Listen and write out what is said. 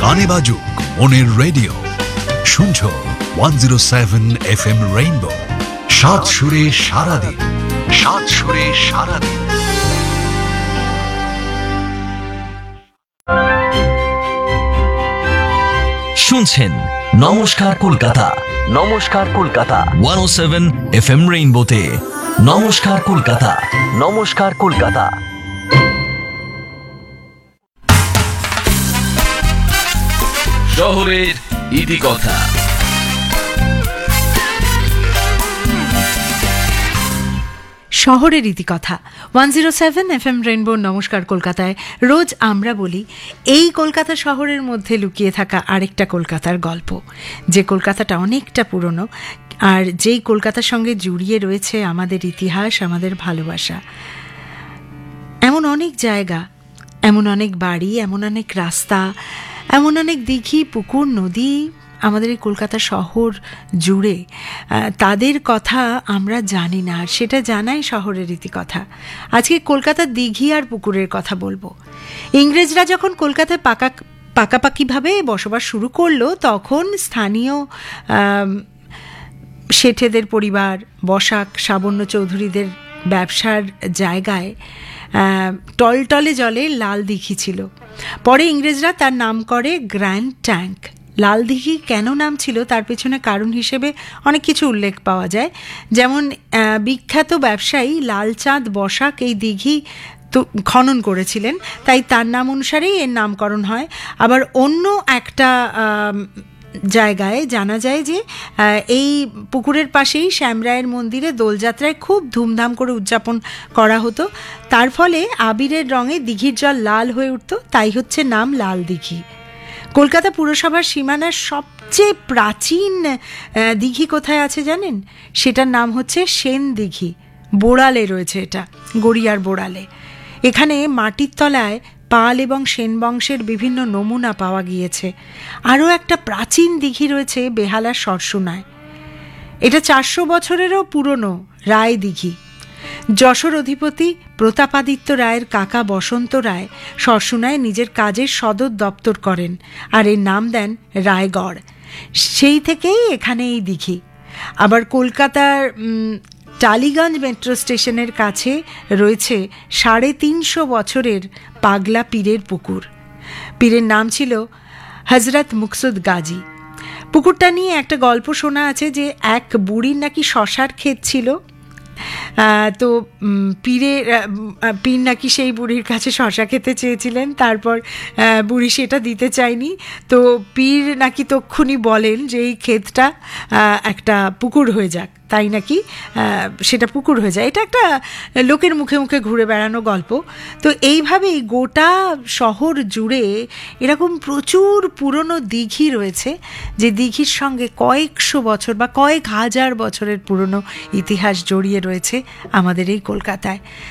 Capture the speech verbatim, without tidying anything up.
গানে বাজুক মনের রেডিও, শুনছো one zero seven F M rainbow, সাত সুরে সারাদিন, সাত সুরে সারাদিন। শুনছেন নমস্কার কলকাতা, নমস্কার কলকাতা ওয়ান ও সেভেন এফ এম রেইনবোতে। নমস্কার কলকাতা, নমস্কার কলকাতা। শহরের ইতিকথা। শহরের ইতিকথা one zero seven F M rainbow নমস্কার কলকাতায় রোজ আমরা বলি এই কলকাতা শহরের মধ্যে লুকিয়ে থাকা আরেকটা কলকাতার গল্প, যে কলকাতাটা অনেকটা পুরনো আর যেই কলকাতার সঙ্গে জড়িয়ে রয়েছে আমাদের ইতিহাস, আমাদের ভালোবাসা। এমন অনেক জায়গা, এমন অনেক বাড়ি, এমন অনেক রাস্তা, এমন অনেক দিঘি, পুকুর, নদী আমাদের এই কলকাতা শহর জুড়ে, তাদের কথা আমরা জানি না, আর সেটা জানাই শহরের ইতিকথা। আজকে কলকাতার দিঘি আর পুকুরের কথা বলবো। ইংরেজরা যখন কলকাতায় পাকা পাকাপাকিভাবে বসবাস শুরু করলো, তখন স্থানীয় শেঠেদের পরিবার, বসাক সাবর্ণ চৌধুরীদের ব্যবসার জায়গায় টলটলে জলে লাল দিঘি ছিল। পরে ইংরেজরা তার নাম করে গ্র্যান্ড ট্যাঙ্ক। লাল দিঘি কেন নাম ছিল তার পেছনে কারণ হিসেবে অনেক কিছু উল্লেখ পাওয়া যায়, যেমন বিখ্যাত ব্যবসায়ী লালচাঁদ বসাক এই দিঘি তো খনন করেছিলেন, তাই তার নাম অনুসারেই এর নামকরণ হয়। আবার অন্য একটা জায়গায় জানা যায় যে এই পুকুরের পাশেই শ্যামরায়ের মন্দিরে দোলযাত্রায় খুব ধুমধাম করে উদযাপন করা হতো, তার ফলে আবিরের রঙে দিঘির জল লাল হয়ে উঠত, তাই হচ্ছে নাম লাল দিঘি। কলকাতা পুরসভার সীমানার সবচেয়ে প্রাচীন দিঘি কোথায় আছে জানেন? সেটার নাম হচ্ছে সেন দিঘি। বোড়ালে রয়েছে এটা, গড়িয়ার বোড়ালে। এখানে মাটির তলায় পাল এবং সেন বংশের বিভিন্ন নমুনা পাওয়া গিয়েছে। আরও একটা প্রাচীন দিঘি রয়েছে বেহালার সরসুনায়। এটা চারশো বছরেরও পুরনো রায় দিঘি। যশোর অধিপতি প্রতাপাদিত্য রায়ের কাকা বসন্ত রায় সরসুনায় নিজের কাজের সদর দপ্তর করেন, আর এর নাম দেন রায়গড়। সেই থেকেই এখানে এই দিঘি। আবার কলকাতার টালিগঞ্জ মেট্রো স্টেশনের কাছে রয়েছে সাড়ে তিনশো বছরের পাগলা পীরের পুকুর। পীরের নাম ছিল হজরত মুকসুদ গাজী। পুকুরটা নিয়ে একটা গল্প শোনা আছে যে এক বুড়ির নাকি শশার ক্ষেত ছিল, তো পীরের পীর নাকি সেই বুড়ির কাছে শশা খেতে চেয়েছিলেন, তারপর বুড়ি সেটা দিতে চায়নি, তো পীর নাকি তক্ষুনি বলেন যে এই ক্ষেতটা একটা পুকুর হয়ে যাক, তাই নাকি সেটা পুকুর হয়ে যায়। এটা একটা লোকের মুখে মুখে ঘুরে বেড়ানো গল্প। তো এইভাবেই গোটা শহর জুড়ে এরকম প্রচুর পুরনো দিঘি রয়েছে, যে দিঘির সঙ্গে কয়েকশো বছর বা কয়েক হাজার বছরের পুরনো ইতিহাস জড়িয়ে রয়েছে আমাদের এই কলকাতায়।